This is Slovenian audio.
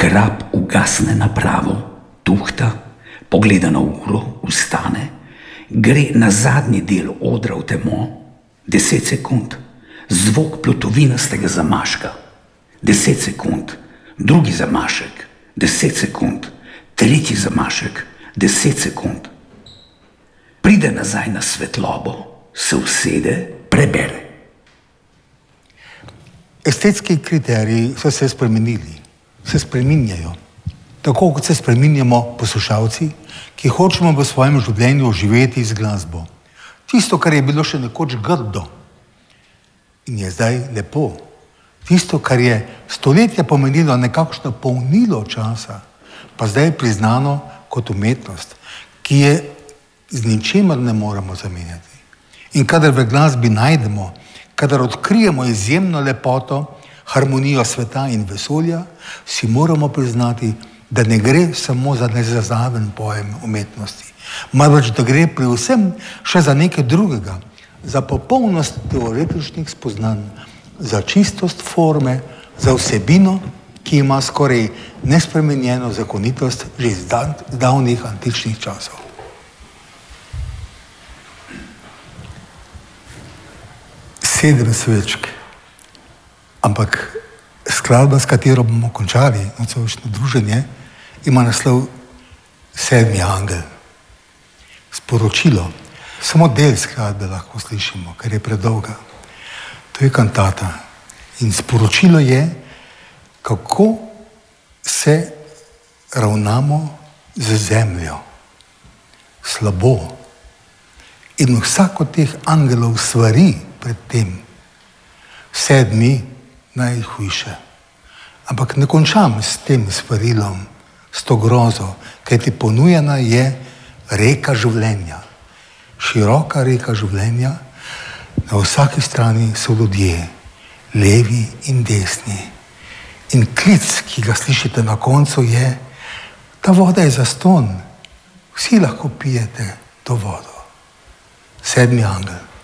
Krab ugasne napravo, tuhta, pogleda na uro, vstane, gre na zadnji del odra v temo, 10 sekund, zvok plutovinastega zamaška, 10 sekund, drugi zamašek, 10 sekund, tretji zamašek, 10 sekund. Pride nazaj na svetlobo, se usede, prebere. Estetski kriteriji so se spremenili, se spreminjajo. Tako kot se spreminjamo poslušalci, ki hočemo v svojem življenju živeti z glasbo. Tisto, kar je bilo še nekoč grdo in je zdaj lepo. Tisto, kar je stoletja pomenilo nekakšno polnilo časa, pa zdaj je priznano kot umetnost, ki je z ničemer ne moremo zamenjati. In kadar v glasbi najdemo, kadar odkrijemo izjemno lepoto, harmonijo sveta in vesolja, si moramo priznati, da ne gre samo za nezazaven pojem umetnosti, marveč da gre pri vsem še za nekaj drugega, za popolnost teoretičnih spoznanj, za čistost forme, za vsebino, ki ima skoraj nespremenjeno zakonitost že iz davnih antičnih časov. Sedem svečk, ampak skladba, s katero bomo končali nocojšnje druženje, ima naslov Sedmi angel. Sporočilo, samo del skladbe lahko slišimo, ker je predolga. To je kantata. In sporočilo je, kako se ravnamo z zemljo. Slabo. In vsak od teh angelov svari pred tem. Sedmi najhujše. Ampak ne končam s tem svarilom, s to grozo, kaj ti ponujena je reka življenja. Široka reka življenja, na vsaki strani so ljudje, levi in desni. In klic, ki ga slišite na koncu, je, ta voda je zastonj. Vsi lahko pijete to vodo. Sedmi angel.